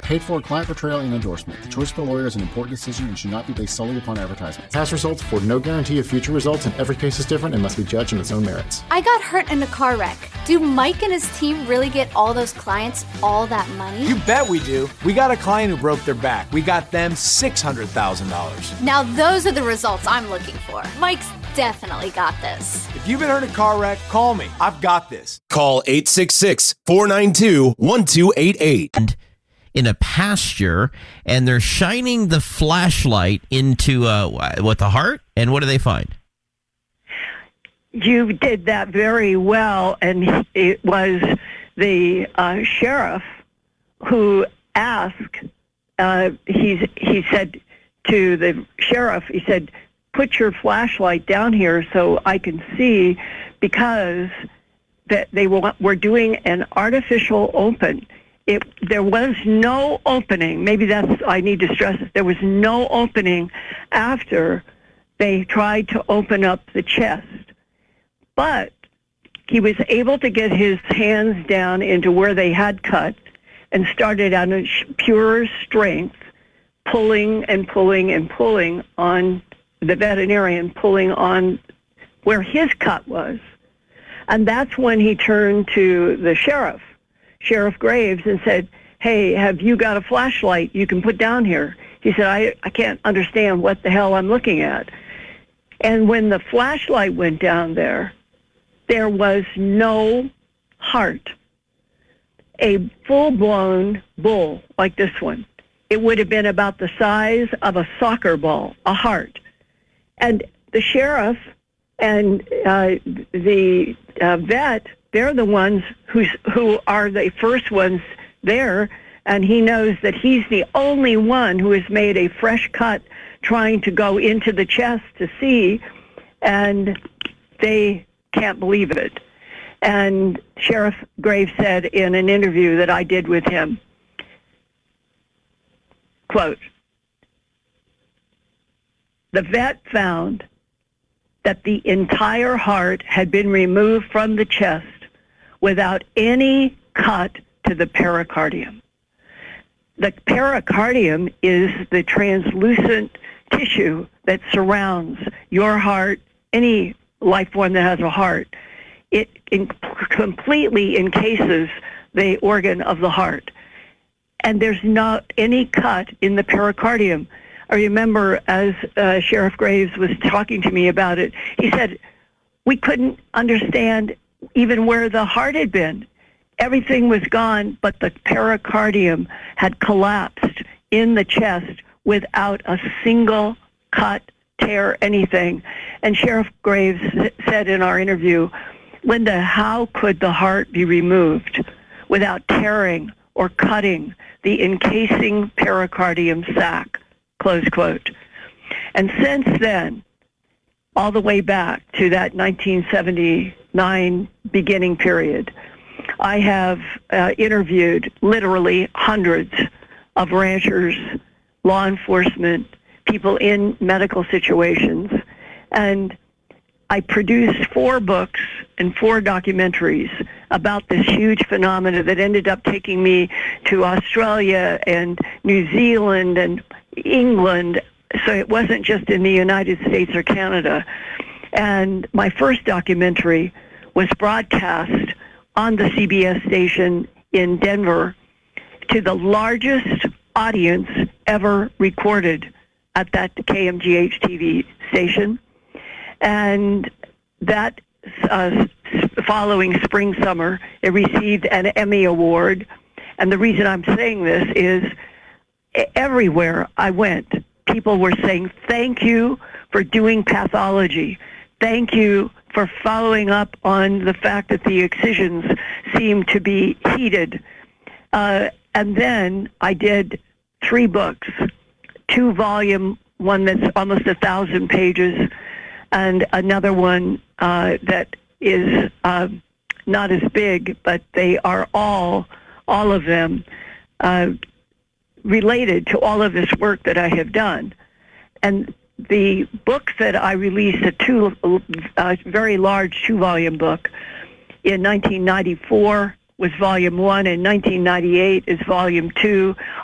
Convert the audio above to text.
Paid for client portrayal and endorsement. The choice of a lawyer is an important decision and should not be based solely upon advertisement. Past results afford no guarantee of future results, and every case is different and must be judged on its own merits. I got hurt in a car wreck. Do Mike and his team really get all those clients all that money? You bet we do. We got a client who broke their back. We got them $600,000. Now those are the results I'm looking for. Mike's definitely got this. If you've been hurt in a car wreck, call me. I've got this. Call 866-492-1288. In a pasture, and they're shining the flashlight into the heart, and what do they find? You did that very well, and it was the sheriff who asked. He said to the sheriff, he said, "Put your flashlight down here so I can see," because that they were doing an artificial open. There was no opening. Maybe I need to stress it. There was no opening after they tried to open up the chest. But he was able to get his hands down into where they had cut and started out of pure strength, pulling and pulling and pulling on the veterinarian, pulling on where his cut was. And that's when he turned to the Sheriff Graves, and said, "Hey, have you got a flashlight you can put down here?" He said, I can't understand what the hell I'm looking at. And when the flashlight went down there was no heart. A full-blown bull like this one, it would have been about the size of a soccer ball, a heart. And the sheriff and the vet, they're the ones who are the first ones there, and he knows that he's the only one who has made a fresh cut trying to go into the chest to see, and they can't believe it. And Sheriff Graves said in an interview that I did with him, quote, "The vet found that the entire heart had been removed from the chest without any cut to the pericardium." The pericardium is the translucent tissue that surrounds your heart, any life form that has a heart. It completely encases the organ of the heart. And there's not any cut in the pericardium. I remember as Sheriff Graves was talking to me about it, he said, we couldn't understand even where the heart had been. Everything was gone, but the pericardium had collapsed in the chest without a single cut, tear, anything. And Sheriff Graves said in our interview, "Linda, how could the heart be removed without tearing or cutting the encasing pericardium sac?" Close quote. And since then, all the way back to that 1979 beginning period, I have interviewed literally hundreds of ranchers, law enforcement, people in medical situations, and I produced 4 books and 4 documentaries about this huge phenomenon that ended up taking me to Australia and New Zealand and England, so it wasn't just in the United States or Canada. And my first documentary was broadcast on the CBS station in Denver to the largest audience ever recorded at that KMGH TV station. And that following spring, summer, it received an Emmy Award. And the reason I'm saying this is everywhere I went, people were saying, "Thank you for doing pathology. Thank you for following up on the fact that the excisions seem to be heated." And then I did 3 books, 2-volume, one that's almost 1,000 pages, and another one that is not as big, but they are all of them related to all of this work that I have done. And the book that I released, a very large 2-volume book in 1994 was volume 1, and 1998 is volume 2.